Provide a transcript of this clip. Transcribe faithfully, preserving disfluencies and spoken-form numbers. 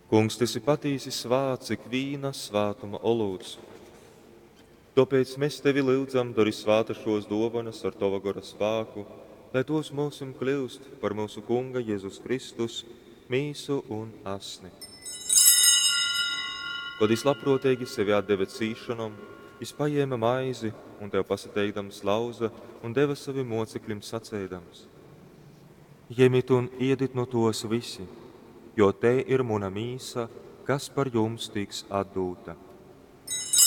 Kungs, tas ir patīsi svāts, ik vīna svētuma olūts. Tāpēc mēs tevi lūdzam, dari svāta šos dovanas ar tava gara spēku, lai tos mūsim kļūst par mūsu Kunga Jēzus Kristus, mīsu un asni. Kad es labprotīgi sevi atdeva cīšanam, es paņēma maizi un tev pasateikdams lauza un deva saviem mocekļiem sacēdams. Ņemiet un iediet no tos visi, jo te ir mana mīsa, kas par jums tiks atdūta.